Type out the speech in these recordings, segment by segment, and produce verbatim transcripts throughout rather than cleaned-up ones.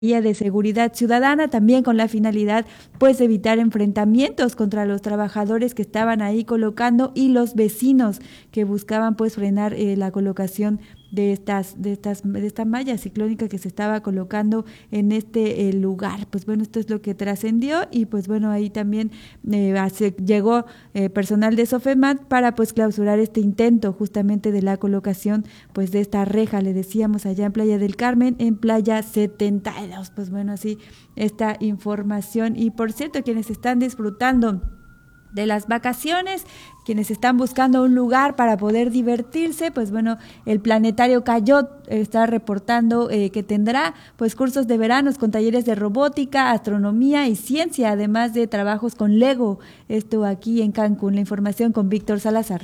de Seguridad Ciudadana, también con la finalidad pues de evitar enfrentamientos contra los trabajadores que estaban ahí colocando y los vecinos que buscaban pues frenar eh, la colocación de estas de estas de esta malla ciclónica que se estaba colocando en este eh, lugar. Pues bueno, esto es lo que trascendió y pues bueno, ahí también eh, hace, llegó eh, personal de Sofemat para pues clausurar este intento justamente de la colocación pues de esta reja, le decíamos, allá en Playa del Carmen, en Playa setenta y dos. Pues bueno, así esta información. Y por cierto, quienes están disfrutando de las vacaciones, quienes están buscando un lugar para poder divertirse, pues bueno, el Planetario Cayot está reportando eh, que tendrá pues cursos de veranos con talleres de robótica, astronomía y ciencia, además de trabajos con Lego, esto aquí en Cancún. La información con Víctor Salazar.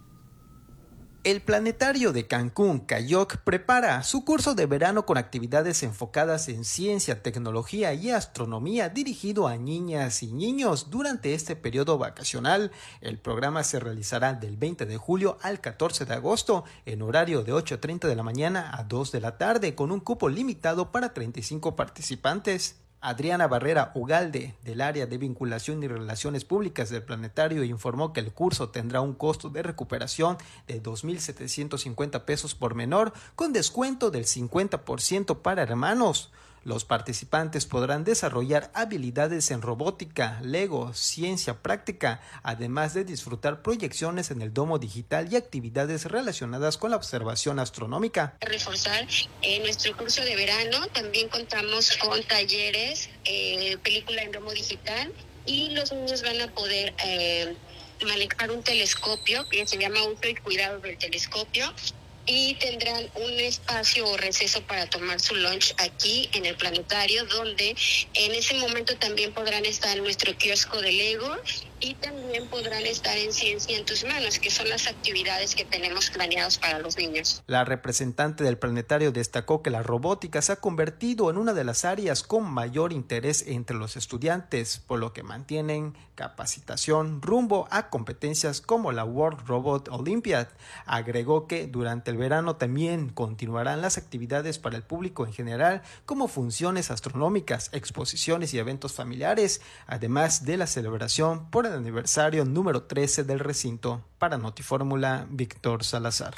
El Planetario de Cancún, Cayoc, prepara su curso de verano con actividades enfocadas en ciencia, tecnología y astronomía dirigido a niñas y niños durante este periodo vacacional. El programa se realizará del veinte de julio al catorce de agosto en horario de ocho treinta de la mañana a dos de la tarde con un cupo limitado para treinta y cinco participantes. Adriana Barrera Ugalde, del área de vinculación y relaciones públicas del Planetario, informó que el curso tendrá un costo de recuperación de dos mil setecientos cincuenta pesos por menor, con descuento del cincuenta por ciento para hermanos. Los participantes podrán desarrollar habilidades en robótica, Lego, ciencia práctica, además de disfrutar proyecciones en el domo digital y actividades relacionadas con la observación astronómica. Reforzar eh, nuestro curso de verano, también contamos con talleres, eh, película en domo digital, y los niños van a poder eh, manejar un telescopio que se llama uso y cuidado del telescopio, y tendrán un espacio o receso para tomar su lunch aquí en el Planetario, donde en ese momento también podrán estar en nuestro kiosco de Lego y también podrán estar en Ciencia en tus manos, que son las actividades que tenemos planeadas para los niños. La representante del Planetario destacó que la robótica se ha convertido en una de las áreas con mayor interés entre los estudiantes, por lo que mantienen capacitación rumbo a competencias como la World Robot Olympiad. Agregó que durante el verano también continuarán las actividades para el público en general, como funciones astronómicas, exposiciones y eventos familiares, además de la celebración por el aniversario número trece del recinto. Para Notifórmula, Víctor Salazar.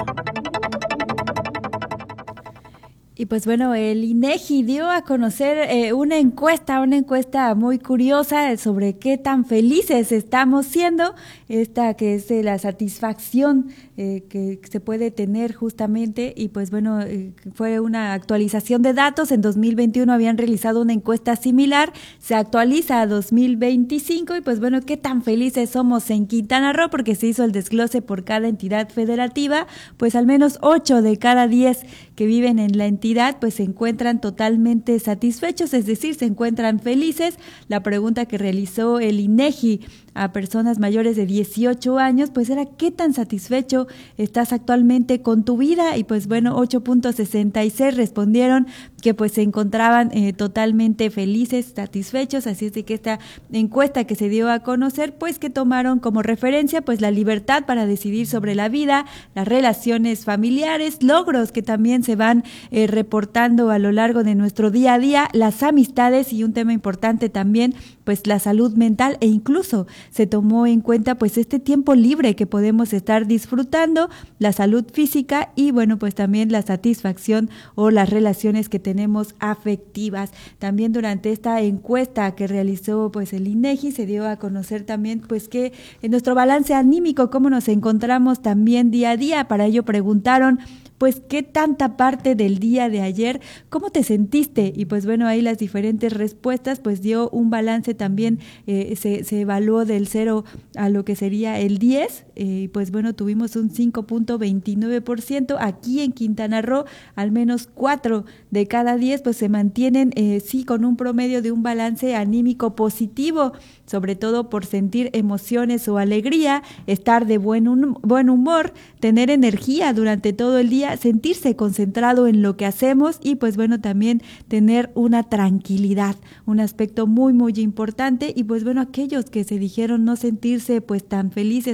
Y pues bueno, el INEGI dio a conocer eh, una encuesta, una encuesta muy curiosa sobre qué tan felices estamos siendo, esta que es de la satisfacción eh, que se puede tener justamente, y pues bueno, eh, fue una actualización de datos. En dos mil veintiuno habían realizado una encuesta similar, se actualiza a dos mil veinticinco y pues bueno, qué tan felices somos en Quintana Roo, porque se hizo el desglose por cada entidad federativa, pues al menos ocho de cada diez que viven en la entidad pues se encuentran totalmente satisfechos, es decir, se encuentran felices. La pregunta que realizó el INEGI a personas mayores de dieciocho años, pues era ¿qué tan satisfecho estás actualmente con tu vida? Y pues bueno, ocho punto sesenta y seis respondieron que pues se encontraban eh, totalmente felices, satisfechos. Así es de que esta encuesta que se dio a conocer, pues que tomaron como referencia pues la libertad para decidir sobre la vida, las relaciones familiares, logros que también se van eh, reportando a lo largo de nuestro día a día, las amistades y un tema importante también, pues la salud mental, e incluso se tomó en cuenta pues este tiempo libre que podemos estar disfrutando, la salud física y bueno, pues también la satisfacción o las relaciones que tenemos afectivas. También durante esta encuesta que realizó pues el INEGI se dio a conocer también pues que en nuestro balance anímico, cómo nos encontramos también día a día. Para ello preguntaron pues qué tanta parte del día de ayer, cómo te sentiste, y pues bueno, ahí las diferentes respuestas pues dio un balance también, eh, se, se evaluó del cero a lo que sería el diez, y eh, pues bueno, tuvimos un cinco punto veintinueve por ciento. Aquí en Quintana Roo, al menos cuatro de cada diez pues se mantienen eh, sí con un promedio de un balance anímico positivo, sobre todo por sentir emociones o alegría, estar de buen, un, buen humor, tener energía durante todo el día, sentirse concentrado en lo que hacemos y pues bueno, también tener una tranquilidad, un aspecto muy muy importante. Y pues bueno, aquellos que se dijeron no sentirse pues tan felices o tan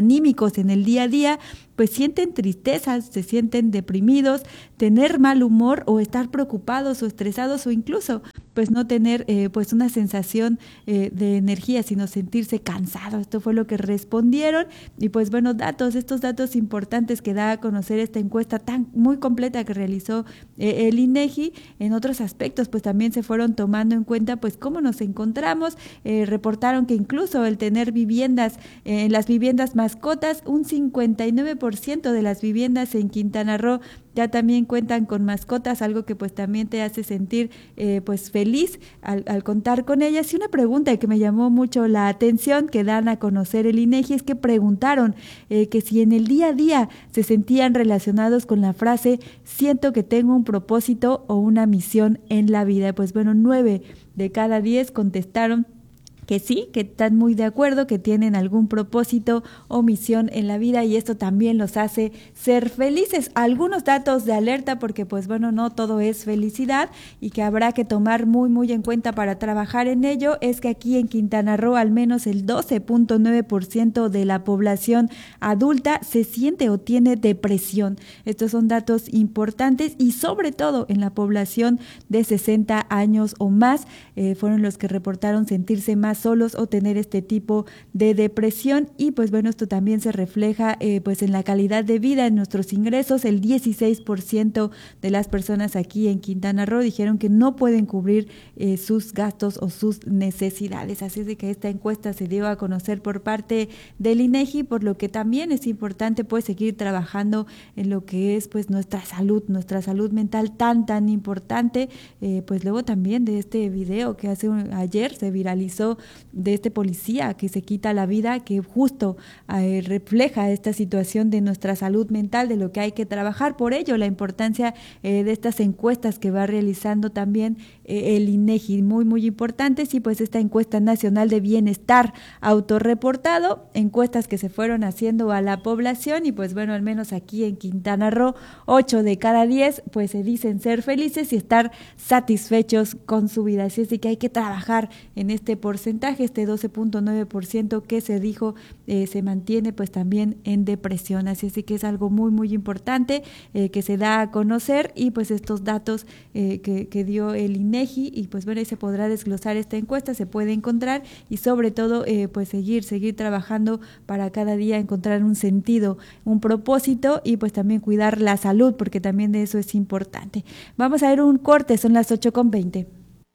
anímicos en el día a día, pues sienten tristezas, se sienten deprimidos, tener mal humor o estar preocupados o estresados o incluso pues no tener eh, pues una sensación eh, de energía, sino sentirse cansado. Esto fue lo que respondieron y pues bueno, datos, estos datos importantes que da a conocer esta encuesta tan muy completa que realizó eh, el INEGI. En otros aspectos pues también se fueron tomando en cuenta pues cómo nos encontramos, eh, reportaron que incluso el tener viviendas, en eh, las viviendas mascotas, un cincuenta y nueve por ciento de las viviendas en Quintana Roo ya también cuentan con mascotas, algo que pues también te hace sentir eh, pues feliz al, al contar con ellas. Y una pregunta que me llamó mucho la atención que dan a conocer el INEGI es que preguntaron eh, que si en el día a día se sentían relacionados con la frase siento que tengo un propósito o una misión en la vida. Pues bueno, nueve de cada diez contestaron que sí, que están muy de acuerdo, que tienen algún propósito o misión en la vida y esto también los hace ser felices. Algunos datos de alerta porque pues bueno, no todo es felicidad y que habrá que tomar muy muy en cuenta para trabajar en ello es que aquí en Quintana Roo al menos el doce punto nueve por ciento de la población adulta se siente o tiene depresión. Estos son datos importantes y sobre todo en la población de sesenta años o más eh, fueron los que reportaron sentirse más solos o tener este tipo de depresión y pues bueno, esto también se refleja eh, pues en la calidad de vida, en nuestros ingresos. El dieciséis por ciento de las personas aquí en Quintana Roo dijeron que no pueden cubrir eh, sus gastos o sus necesidades, así es de que esta encuesta se dio a conocer por parte del INEGI, por lo que también es importante pues seguir trabajando en lo que es pues nuestra salud, nuestra salud mental tan tan importante, eh, pues luego también de este video que hace un, ayer se viralizó de este policía que se quita la vida, que justo eh, refleja esta situación de nuestra salud mental, de lo que hay que trabajar. Por ello, la importancia eh, de estas encuestas que va realizando también eh, el INEGI, muy, muy importantes, y pues esta encuesta nacional de bienestar autorreportado, encuestas que se fueron haciendo a la población, y pues bueno, al menos aquí en Quintana Roo, ocho de cada diez, pues se dicen ser felices y estar satisfechos con su vida. Así es de que hay que trabajar en este porcentaje, este doce punto nueve por ciento que se dijo eh, se mantiene pues también en depresión, así es que es algo muy muy importante eh, que se da a conocer y pues estos datos eh, que, que dio el INEGI y pues bueno, ahí se podrá desglosar esta encuesta, se puede encontrar y sobre todo eh, pues seguir, seguir trabajando para cada día encontrar un sentido, un propósito y pues también cuidar la salud porque también de eso es importante. Vamos a ver un corte, son las ocho con veinte.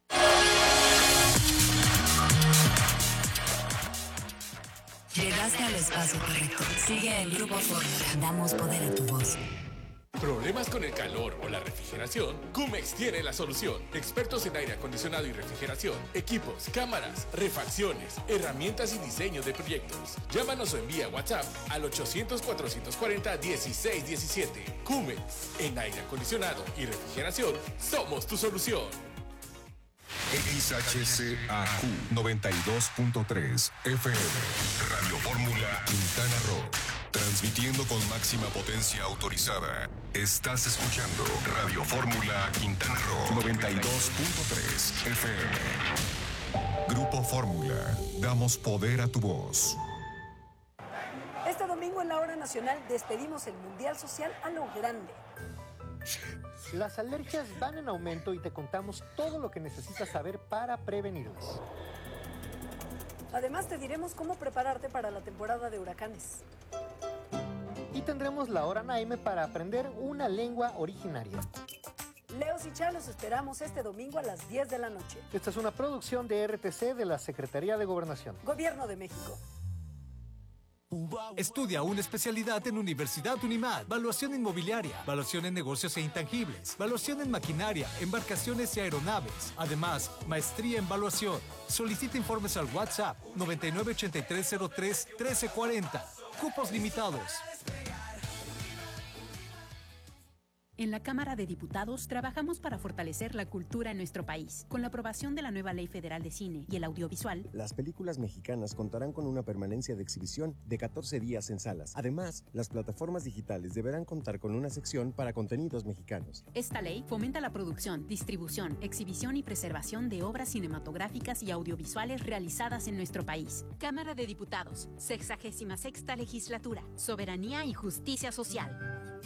Llegaste al espacio correcto. Sigue el Grupo Fórmula. Damos poder a tu voz. ¿Problemas con el calor o la refrigeración? Cumex tiene la solución. Expertos en aire acondicionado y refrigeración, equipos, cámaras, refacciones, herramientas y diseño de proyectos. Llámanos o envía WhatsApp al ochocientos, cuatrocientos cuarenta, dieciséis diecisiete. Cumex, en aire acondicionado y refrigeración, somos tu solución. X H C A Q noventa y dos punto tres F M, Radio Fórmula Quintana Roo, transmitiendo con máxima potencia autorizada. Estás escuchando Radio Fórmula Quintana Roo noventa y dos punto tres F M. Grupo Fórmula, damos poder a tu voz. Este domingo en la hora nacional despedimos el Mundial Social a lo grande. Las alergias van en aumento y te contamos todo lo que necesitas saber para prevenirlas. Además te diremos cómo prepararte para la temporada de huracanes. Y tendremos la hora Naime para aprender una lengua originaria. Leos y Chá los esperamos este domingo a las diez de la noche. Esta es una producción de R T C de la Secretaría de Gobernación. Gobierno de México. Estudia una especialidad en Universidad Unimad, valuación inmobiliaria, valuación en negocios e intangibles, valuación en maquinaria, embarcaciones y aeronaves. Además, maestría en valuación. Solicita informes al WhatsApp noventa y nueve ochenta y tres cero tres trece cuarenta. Cupos limitados. En la Cámara de Diputados trabajamos para fortalecer la cultura en nuestro país. Con la aprobación de la nueva Ley Federal de Cine y el Audiovisual, las películas mexicanas contarán con una permanencia de exhibición de catorce días en salas. Además, las plataformas digitales deberán contar con una sección para contenidos mexicanos. Esta ley fomenta la producción, distribución, exhibición y preservación de obras cinematográficas y audiovisuales realizadas en nuestro país. Cámara de Diputados, sexagésima sexta Legislatura, Soberanía y Justicia Social.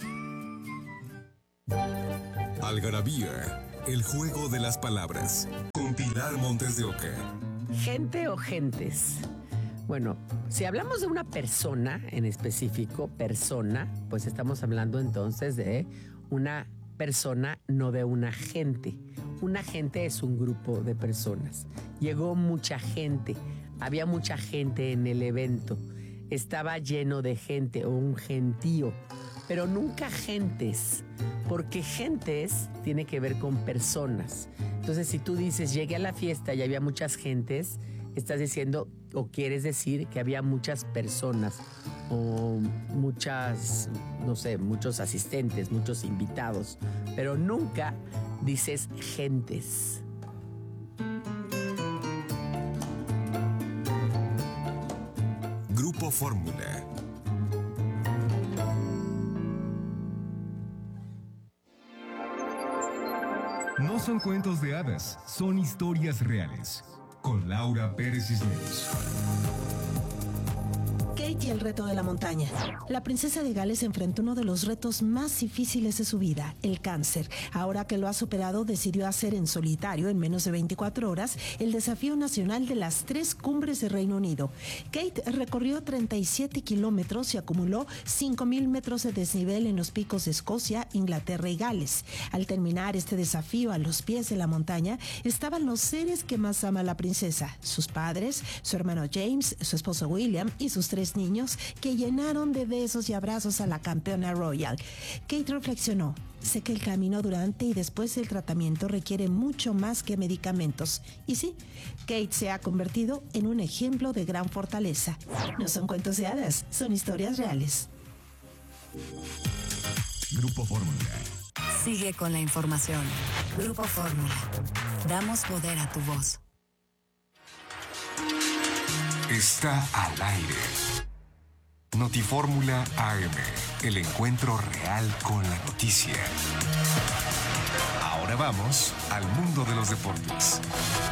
Algarabía, el juego de las palabras, con Pilar Montes de Oca. Gente o gentes. Bueno, si hablamos de una persona en específico, persona, pues estamos hablando entonces de una persona, no de una gente. Una gente es un grupo de personas. Llegó mucha gente, había mucha gente en el evento, estaba lleno de gente o un gentío, pero nunca gentes, porque gentes tiene que ver con personas. Entonces, si tú dices, llegué a la fiesta y había muchas gentes, estás diciendo o quieres decir que había muchas personas o muchas, no sé, muchos asistentes, muchos invitados, pero nunca dices gentes. Grupo Fórmula. No son cuentos de hadas, son historias reales. Con Laura Pérez Cisneros. Kate y el reto de la montaña. La princesa de Gales enfrentó uno de los retos más difíciles de su vida, el cáncer. Ahora que lo ha superado, decidió hacer en solitario, en menos de veinticuatro horas, el desafío nacional de las tres cumbres de Reino Unido. Kate recorrió treinta y siete kilómetros y acumuló cinco mil metros de desnivel en los picos de Escocia, Inglaterra y Gales. Al terminar este desafío a los pies de la montaña, estaban los seres que más ama la princesa, sus padres, su hermano James, su esposo William y sus tres niños, que llenaron de besos y abrazos a la campeona royal. Kate reflexionó: sé que el camino durante y después del tratamiento requiere mucho más que medicamentos. Y sí, Kate se ha convertido en un ejemplo de gran fortaleza. No son cuentos de hadas, son historias reales. Grupo Fórmula. Sigue con la información. Grupo Fórmula. Damos poder a tu voz. Está al aire. Notifórmula A M, el encuentro real con la noticia. Ahora vamos al mundo de los deportes.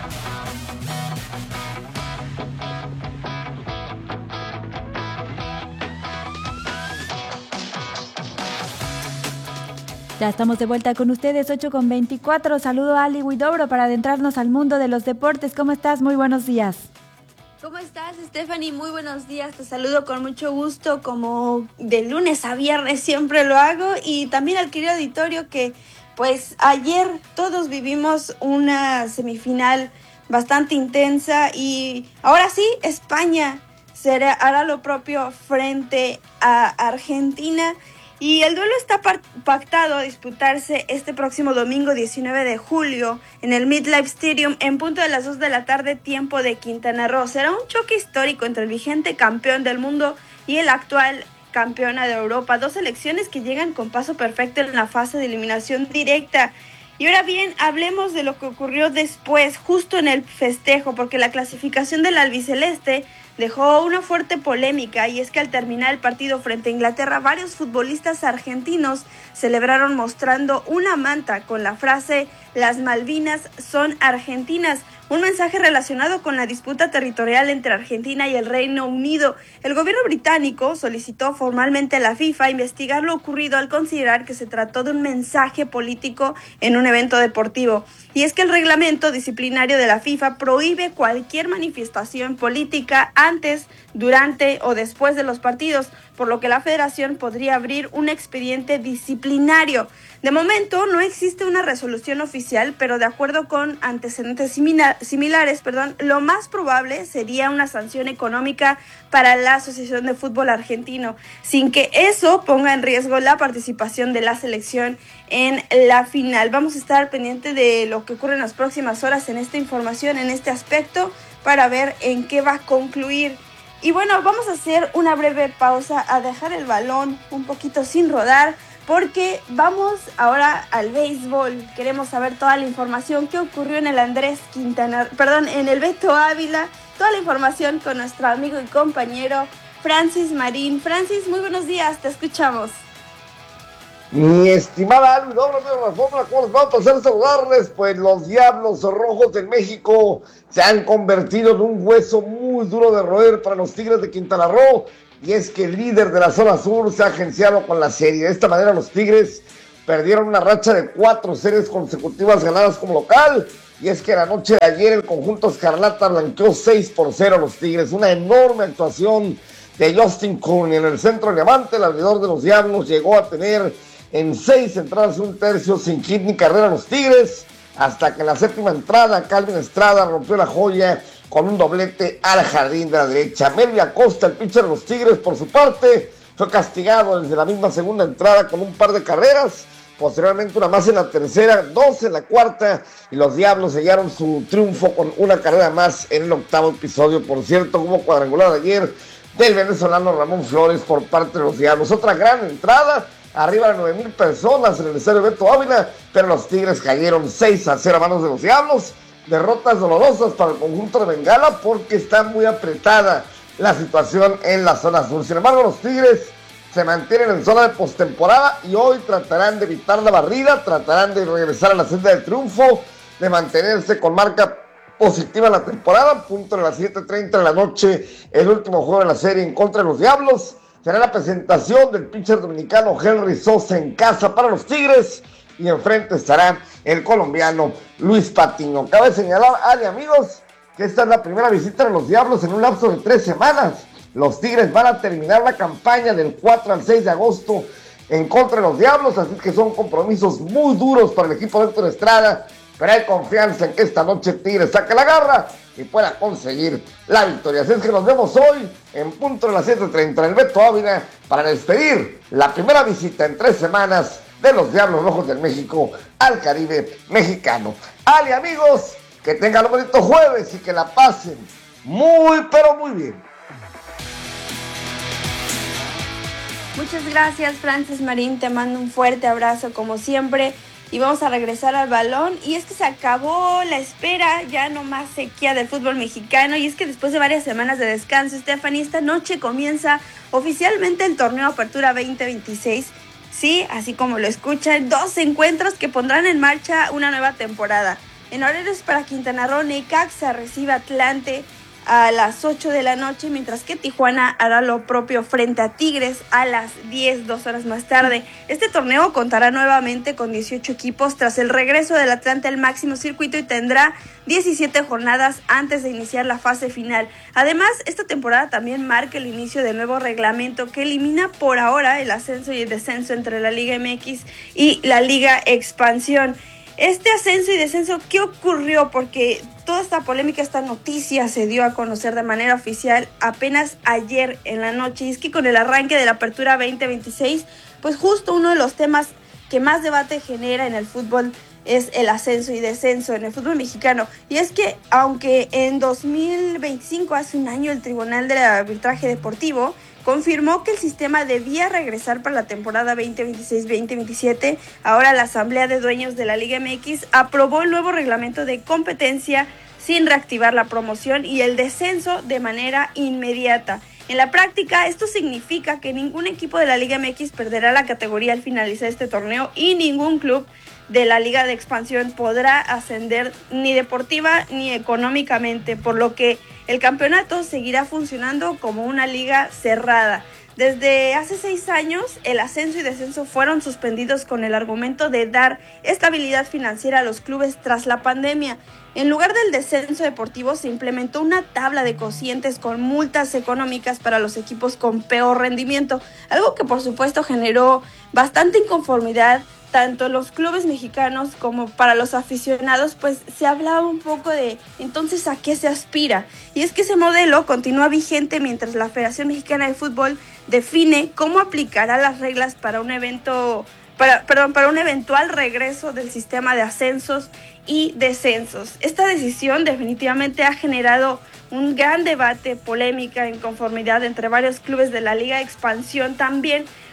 Ya estamos de vuelta con ustedes, ocho con veinticuatro. Saludo a Ali Huidobro para adentrarnos al mundo de los deportes. ¿Cómo estás? Muy buenos días. ¿Cómo estás, Stephanie? Muy buenos días, te saludo con mucho gusto, como de lunes a viernes siempre lo hago, y también al querido auditorio que pues ayer todos vivimos una semifinal bastante intensa y ahora sí, España será, hará lo propio frente a Argentina. Y el duelo está pactado a disputarse este próximo domingo diecinueve de julio en el MetLife Stadium en punto de las dos de la tarde, tiempo de Quintana Roo. Será un choque histórico entre el vigente campeón del mundo y el actual campeona de Europa. Dos selecciones que llegan con paso perfecto en la fase de eliminación directa. Y ahora bien, hablemos de lo que ocurrió después, justo en el festejo, porque la clasificación del albiceleste dejó una fuerte polémica, y es que al terminar el partido frente a Inglaterra, varios futbolistas argentinos celebraron mostrando una manta con la frase "Las Malvinas son argentinas", un mensaje relacionado con la disputa territorial entre Argentina y el Reino Unido. El gobierno británico solicitó formalmente a la FIFA investigar lo ocurrido al considerar que se trató de un mensaje político en un evento deportivo. Y es que el reglamento disciplinario de la FIFA prohíbe cualquier manifestación política antes, durante o después de los partidos, por lo que la federación podría abrir un expediente disciplinario. De momento no existe una resolución oficial, pero de acuerdo con antecedentes simila- similares, perdón, lo más probable sería una sanción económica para la Asociación de Fútbol Argentino, sin que eso ponga en riesgo la participación de la selección en la final. Vamos a estar pendientes de lo que ocurre en las próximas horas en esta información, en este aspecto, para ver en qué va a concluir. Y bueno, vamos a hacer una breve pausa, a dejar el balón un poquito sin rodar, porque vamos ahora al béisbol. Queremos saber toda la información que ocurrió en el Andrés Quintana, perdón, en el Beto Ávila, toda la información con nuestro amigo y compañero Francis Marín. Francis, muy buenos días, te escuchamos. Mi estimada Albi, doble de la fórmula, ¿cómo les va a pasar a saludarles? Pues los Diablos Rojos de México se han convertido en un hueso muy duro de roer para los Tigres de Quintana Roo, y es que el líder de la zona sur se ha agenciado con la serie. De esta manera los Tigres perdieron una racha de cuatro series consecutivas ganadas como local, y es que la noche de ayer el conjunto escarlata blanqueó seis por cero a los Tigres. Una enorme actuación de Justin Cooney en el centro de diamante. El abridor de los Diablos llegó a tener en seis entradas y un tercio sin hit ni carrera a los Tigres, hasta que en la séptima entrada Calvin Estrada rompió la joya con un doblete al jardín de la derecha. Melvin Acosta, el pitcher de los Tigres, por su parte, fue castigado desde la misma segunda entrada con un par de carreras, posteriormente una más en la tercera, dos en la cuarta, y los Diablos sellaron su triunfo con una carrera más en el octavo episodio. Por cierto, hubo cuadrangular ayer del venezolano Ramón Flores por parte de los Diablos. Otra gran entrada, arriba de nueve mil personas en el estadio Beto Ávila, pero los Tigres cayeron seis a cero a manos de los Diablos. Derrotas dolorosas para el conjunto de Bengala porque está muy apretada la situación en la zona sur. Sin embargo, los Tigres se mantienen en zona de postemporada y hoy tratarán de evitar la barrida, tratarán de regresar a la senda del triunfo, de mantenerse con marca positiva en la temporada. Punto de las siete treinta de la noche, el último juego de la serie en contra de los Diablos. Será la presentación del pitcher dominicano Henry Sosa en casa para los Tigres, y enfrente estará el colombiano Luis Patiño. Cabe señalar, Ali, amigos, que esta es la primera visita de los Diablos en un lapso de tres semanas. Los Tigres van a terminar la campaña del cuatro al seis de agosto en contra de los Diablos, así que son compromisos muy duros para el equipo de Héctor Estrada, pero hay confianza en que esta noche Tigres saque la garra y pueda conseguir la victoria. Así es que nos vemos hoy en punto de las siete treinta en el Beto Ávila para despedir la primera visita en tres semanas de los Diablos Rojos del México al Caribe mexicano. Ale, amigos, que tengan un bonito jueves y que la pasen muy, pero muy bien. Muchas gracias, Francis Marín, te mando un fuerte abrazo como siempre. Y vamos a regresar al balón, y es que se acabó la espera, ya no más sequía del fútbol mexicano, y es que después de varias semanas de descanso, Stephanie, esta noche comienza oficialmente el torneo Apertura veinte veintiséis, sí, así como lo escuchan, dos encuentros que pondrán en marcha una nueva temporada. En horarios para Quintana Roo, Necaxa recibe a Atlante a las ocho de la noche, mientras que Tijuana hará lo propio frente a Tigres a las diez, dos horas más tarde. Este torneo contará nuevamente con dieciocho equipos tras el regreso del Atlante al máximo circuito y tendrá diecisiete jornadas antes de iniciar la fase final. Además, esta temporada también marca el inicio del nuevo reglamento que elimina por ahora el ascenso y el descenso entre la Liga M X y la Liga Expansión. Este ascenso y descenso, ¿qué ocurrió? Porque toda esta polémica, esta noticia se dio a conocer de manera oficial apenas ayer en la noche. Y es que con el arranque de la Apertura veinte veintiséis, pues justo uno de los temas que más debate genera en el fútbol es el ascenso y descenso en el fútbol mexicano. Y es que aunque en dos mil veinticinco, hace un año, el Tribunal del Arbitraje Deportivo confirmó que el sistema debía regresar para la temporada veinte veintiséis veinte veintisiete, ahora la Asamblea de Dueños de la Liga M X aprobó el nuevo reglamento de competencia sin reactivar la promoción y el descenso de manera inmediata. En la práctica, esto significa que ningún equipo de la Liga M X perderá la categoría al finalizar este torneo y ningún club de la Liga de Expansión podrá ascender ni deportiva ni económicamente, por lo que el campeonato seguirá funcionando como una liga cerrada. Desde hace seis años, el ascenso y descenso fueron suspendidos con el argumento de dar estabilidad financiera a los clubes tras la pandemia. En lugar del descenso deportivo, se implementó una tabla de cocientes con multas económicas para los equipos con peor rendimiento, algo que por supuesto generó bastante inconformidad tanto en los clubes mexicanos como para los aficionados, pues se hablaba un poco de entonces a qué se aspira. Y es que ese modelo continúa vigente mientras la Federación Mexicana de Fútbol define cómo aplicará las reglas para un evento, para, perdón, para un eventual regreso del sistema de ascensos y descensos. Esta decisión definitivamente ha generado un gran debate, polémica, inconformidad entre varios clubes de la Liga de Expansión también,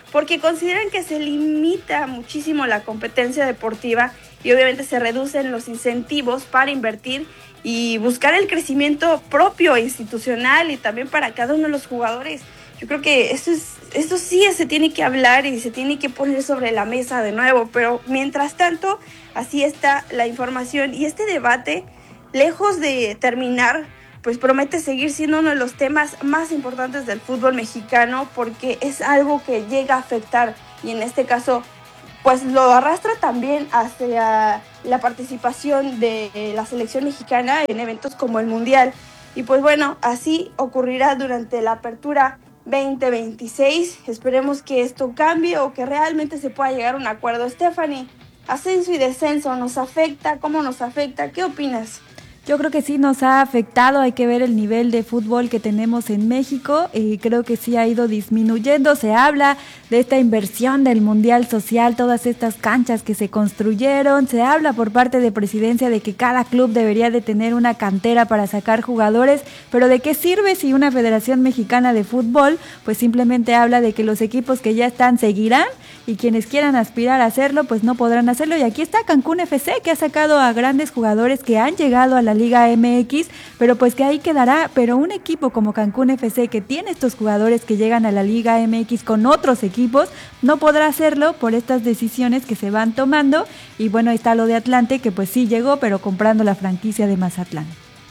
porque consideran que se limita muchísimo la competencia deportiva y obviamente se reducen los incentivos para invertir y buscar el crecimiento propio, institucional y también para cada uno de los jugadores. Yo creo que esto, es, esto sí se tiene que hablar y se tiene que poner sobre la mesa de nuevo, pero mientras tanto, así está la información y este debate, lejos de terminar, pues promete seguir siendo uno de los temas más importantes del fútbol mexicano porque es algo que llega a afectar y en este caso pues lo arrastra también hacia la participación de la selección mexicana en eventos como el Mundial. Y pues bueno, así ocurrirá durante la apertura veinte veintiséis. Esperemos que esto cambie o que realmente se pueda llegar a un acuerdo. Stephanie, ascenso y descenso, ¿nos afecta? ¿Cómo nos afecta? ¿Qué opinas? Yo creo que sí nos ha afectado, hay que ver el nivel de fútbol que tenemos en México y creo que sí ha ido disminuyendo. Se habla de esta inversión del Mundial Social, todas estas canchas que se construyeron, se habla por parte de Presidencia de que cada club debería de tener una cantera para sacar jugadores, pero ¿de qué sirve si una Federación Mexicana de Fútbol pues simplemente habla de que los equipos que ya están seguirán y quienes quieran aspirar a hacerlo pues no podrán hacerlo? Y aquí está Cancún F C que ha sacado a grandes jugadores que han llegado a la Liga M X, pero pues que ahí quedará. Pero un equipo como Cancún F C que tiene estos jugadores que llegan a la Liga M X con otros equipos, no podrá hacerlo por estas decisiones que se van tomando. Y bueno, ahí está lo de Atlante, que pues sí llegó, pero comprando la franquicia de Mazatlán.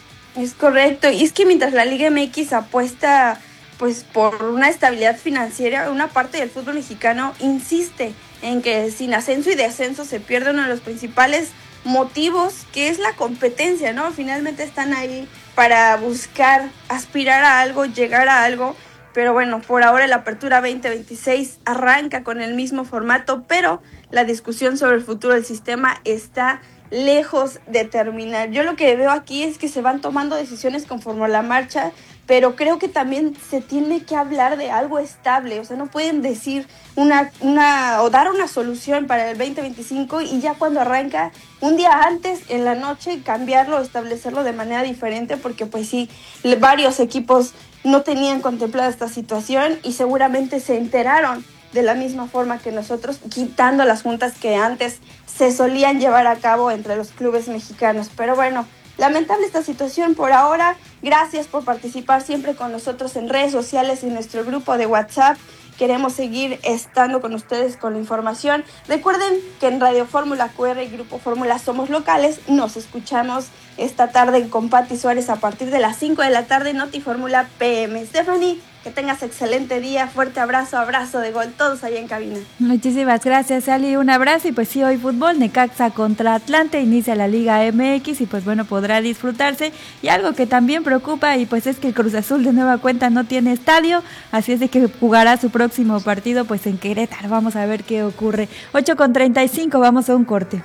Es correcto, y es que mientras la Liga M X apuesta pues por una estabilidad financiera, una parte del fútbol mexicano insiste en que sin ascenso y descenso se pierde uno de los principales motivos, que es la competencia, ¿no? Finalmente están ahí para buscar, aspirar a algo, llegar a algo, pero bueno, por ahora la apertura veinte veintiséis arranca con el mismo formato, pero la discusión sobre el futuro del sistema está lejos de terminar. Yo lo que veo aquí es que se van tomando decisiones conforme a la marcha, pero creo que también se tiene que hablar de algo estable, o sea, no pueden decir una, una o dar una solución para el veinte veinticinco y ya cuando arranca un día antes, en la noche, cambiarlo, establecerlo de manera diferente, porque pues sí, varios equipos no tenían contemplada esta situación y seguramente se enteraron de la misma forma que nosotros, quitando las juntas que antes se solían llevar a cabo entre los clubes mexicanos. Pero bueno, lamentable esta situación por ahora. Gracias por participar siempre con nosotros en redes sociales y en nuestro grupo de WhatsApp. Queremos seguir estando con ustedes con la información. Recuerden que en Radio Fórmula Q R y Grupo Fórmula somos locales. Nos escuchamos esta tarde con Pati Suárez a partir de las cinco de la tarde, Noti Fórmula P M. Stephanie, que tengas excelente día, fuerte abrazo, abrazo de gol, todos allá en cabina. Muchísimas gracias, Ali, un abrazo. Y pues sí, hoy fútbol, Necaxa contra Atlante, inicia la Liga M X y pues bueno, podrá disfrutarse. Y algo que también preocupa y pues es que el Cruz Azul de nueva cuenta no tiene estadio, así es de que jugará su próximo partido pues en Querétaro. Vamos a ver qué ocurre. ocho con treinta y cinco, vamos a un corte.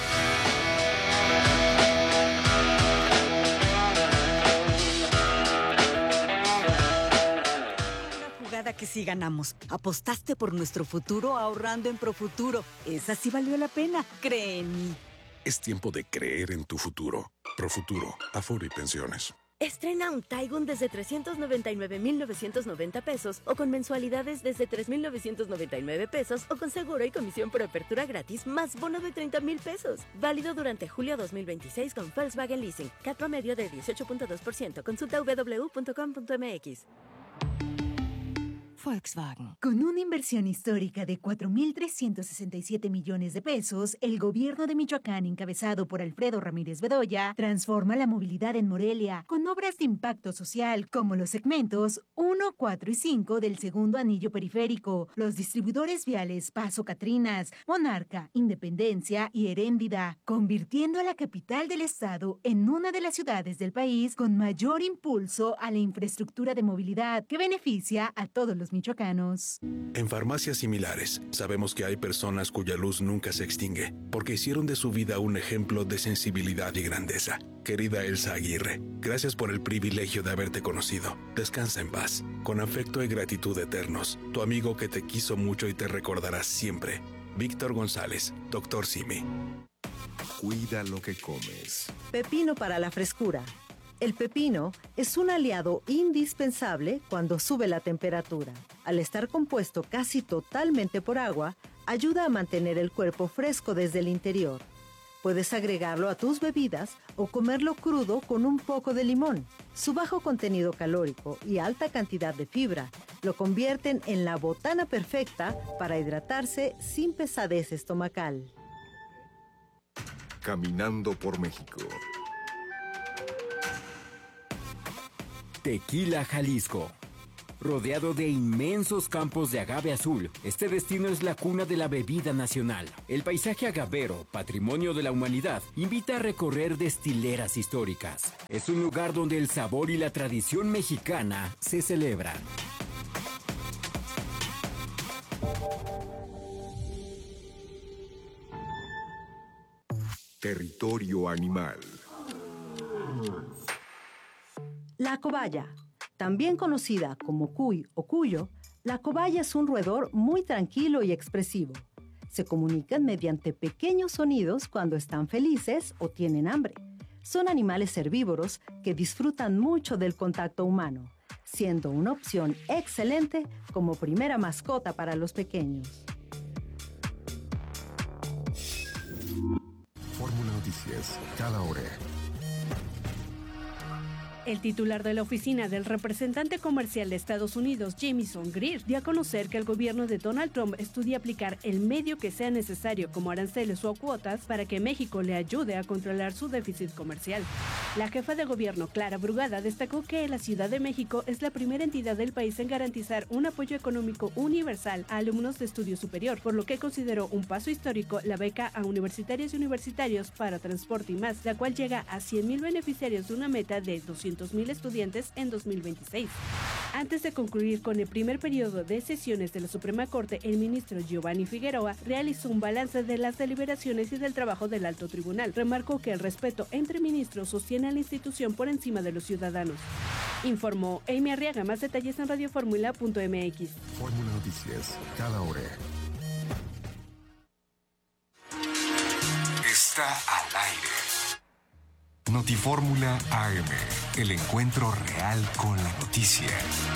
Que sí ganamos. Apostaste por nuestro futuro ahorrando en Profuturo. Esa sí valió la pena. Cree en mí. Es tiempo de creer en tu futuro. Profuturo, Afore y Pensiones. Estrena un Taigun desde trescientos noventa y nueve mil novecientos noventa pesos o con mensualidades desde tres mil novecientos noventa y nueve pesos o con seguro y comisión por apertura gratis más bono de treinta mil pesos. Válido durante julio dos mil veintiséis con Volkswagen Leasing. C A T promedio de dieciocho punto dos por ciento. Consulta w w w punto com punto m x. Volkswagen. Con una inversión histórica de cuatro mil trescientos sesenta y siete millones de pesos, el gobierno de Michoacán, encabezado por Alfredo Ramírez Bedoya, transforma la movilidad en Morelia con obras de impacto social como los segmentos uno, cuatro y cinco del segundo anillo periférico, los distribuidores viales Paso Catrinas, Monarca, Independencia y Heréndida, convirtiendo a la capital del estado en una de las ciudades del país con mayor impulso a la infraestructura de movilidad que beneficia a todos los michoacanos. En farmacias similares, sabemos que hay personas cuya luz nunca se extingue, porque hicieron de su vida un ejemplo de sensibilidad y grandeza. Querida Elsa Aguirre, gracias por el privilegio de haberte conocido. Descansa en paz. Con afecto y gratitud eternos, tu amigo que te quiso mucho y te recordará siempre. Víctor González, doctor Simi. Cuida lo que comes. Pepino para la frescura. El pepino es un aliado indispensable cuando sube la temperatura. al estar compuesto casi totalmente por agua, ayuda a mantener el cuerpo fresco desde el interior. Puedes agregarlo a tus bebidas o comerlo crudo con un poco de limón. Su bajo contenido calórico y alta cantidad de fibra lo convierten en la botana perfecta para hidratarse sin pesadez estomacal. Caminando por México. Tequila, Jalisco. Rodeado de inmensos campos de agave azul, este destino es la cuna de la bebida nacional. El paisaje agavero, patrimonio de la humanidad, invita a recorrer destileras históricas. Es un lugar donde el sabor y la tradición mexicana se celebran. Territorio animal. La cobaya. También conocida como cuy o cuyo, la cobaya es un roedor muy tranquilo y expresivo. Se comunican mediante pequeños sonidos cuando están felices o tienen hambre. Son animales herbívoros que disfrutan mucho del contacto humano, siendo una opción excelente como primera mascota para los pequeños. Fórmula Noticias, cada hora. El titular de la oficina del representante comercial de Estados Unidos, Jamieson Greer, dio a conocer que el gobierno de Donald Trump estudia aplicar el medio que sea necesario como aranceles o cuotas para que México le ayude a controlar su déficit comercial. La jefa de gobierno, Clara Brugada, destacó que la Ciudad de México es la primera entidad del país en garantizar un apoyo económico universal a alumnos de estudio superior, por lo que consideró un paso histórico la beca a universitarios y universitarios para transporte y más, la cual llega a cien mil beneficiarios de una meta de doscientos mil estudiantes en dos mil veintiséis. Antes de concluir con el primer periodo de sesiones de la Suprema Corte, el ministro Giovanni Figueroa realizó un balance de las deliberaciones y del trabajo del Alto Tribunal. Remarcó que el respeto entre ministros sostiene a la institución por encima de los ciudadanos. Informó Amy Arriaga. Más detalles en radioformula punto m x. Fórmula Noticias, cada hora. Está al aire. Notifórmula A M, el encuentro real con la noticia.